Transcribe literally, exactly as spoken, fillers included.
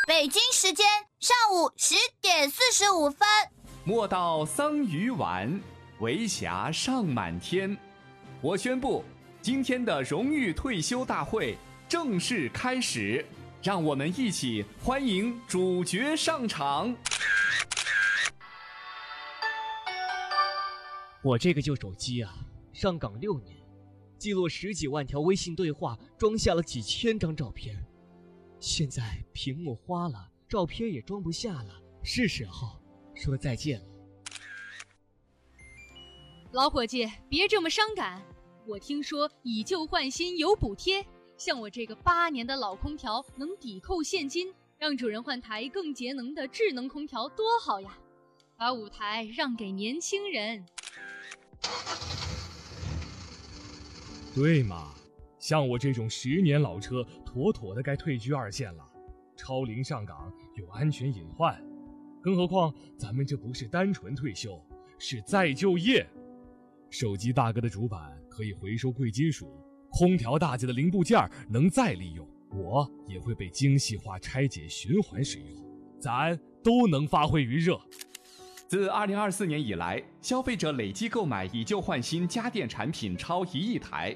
北京时间上午十点四十五分。 莫道桑榆晚，为霞尚满天。我宣布，今天的荣誉退休大会正式开始，让我们一起欢迎主角上场。 我这个旧手机啊，上岗六年，记录十几万条微信对话，装下了几千张照片。现在屏幕花了，照片也装不下了，是时候说再见了。 老伙计，别这么伤感。我听说以旧换新有补贴，像我这个八年的老空调能抵扣现金，让主人换台更节能的智能空调多好呀！把舞台让给年轻人。 对嘛，像我这种十年老车，妥妥的该退居二线了。超龄上岗有安全隐患，更何况咱们这不是单纯退休，是再就业。手机大哥的主板可以回收贵金属，空调大姐的零部件能再利用，我也会被精细化拆解循环使用，咱都能发挥余热。 自二零二四年以来，消费者累计购买以旧换新家电产品超一亿台，